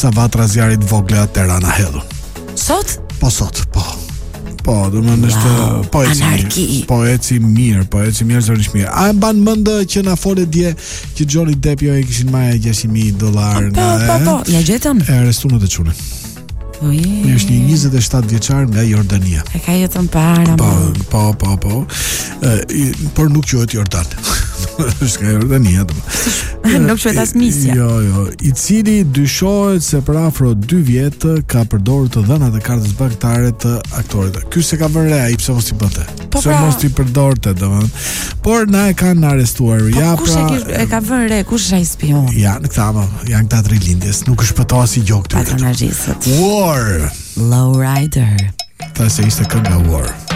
ca vatra zjarit vogle atëra na hedhur. Sot? Po sot, po. Po, domethënë është poeci mirë, zërisht mirë. A e mban mend që na folë dje që Johnny Depp jo e kishin marrë $600,000 nga Po, ja gjetëm. E arrestuan të çunën. Ai është një 27 vjeçar nga Jordania. E ka jetën para. Po. Por nuk quhet Jordan. Është nga Jordania. Nuk quhet as misja. Jo, i cili dyshohet se për afro 2 vjet ka përdorur të dhënat e kartës bankare të aktorit. Ky se ka vënë re ai pse mos i bëte. Pse mos i përdorte, domethënë. Por na e kanë arrestuar. Kush e ka vënë re? Kush është ai spion? Janë këta trilindjes, nuk është patosi gjok këtu. Patronazhistët. War. Lowrider. Ta se ishte kënga War.